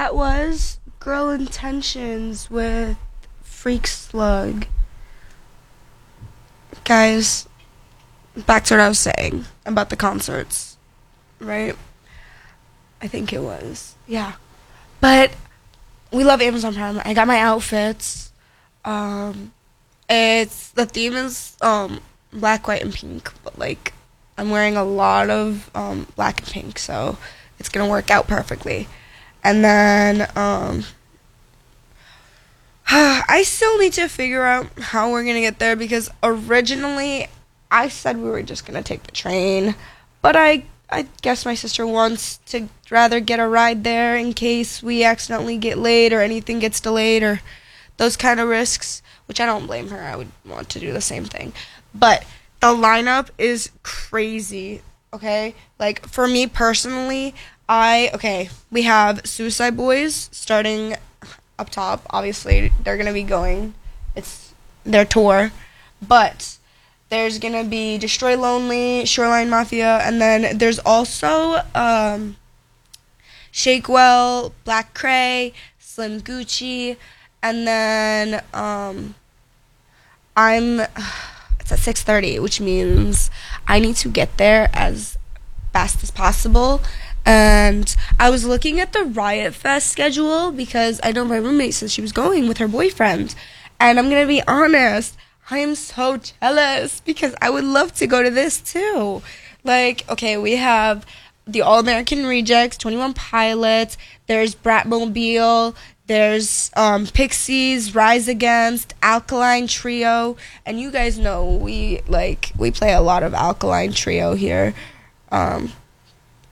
that was Girl Intentions with Freak Slug. Guys, back to what I was saying about the concerts, right? I think it was. Yeah. But we love Amazon Prime. I got my outfits. It's the theme is black, white, and pink, but like I'm wearing a lot of black and pink, so it's gonna work out perfectly. And then I still need to figure out how we're gonna get there because originally I said we were just gonna take the train, but I guess my sister wants to rather get a ride there in case we accidentally get late or anything gets delayed or those kind of risks, which I don't blame her. I would want to do the same thing. But the lineup is crazy, okay? Like, for me personally, we have Suicide Boys starting up top. Obviously, they're going to be going. It's their tour. But there's going to be Destroy Lonely, Shoreline Mafia, and then there's also Shakewell, Black Cray, Slim Gucci, and then it's at 6:30, which means I need to get there as fast as possible. And I was looking at the Riot Fest schedule because I know my roommate said she was going with her boyfriend. And I'm going to be honest, I am so jealous because I would love to go to this too. Like, okay, we have the All American Rejects, 21 Pilots, there's Bratmobile, there's Pixies, Rise Against, Alkaline Trio, and you guys know we play a lot of Alkaline Trio here.